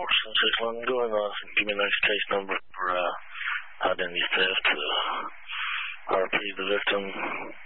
761, go and give me the next case number for identity theft. RP the victim.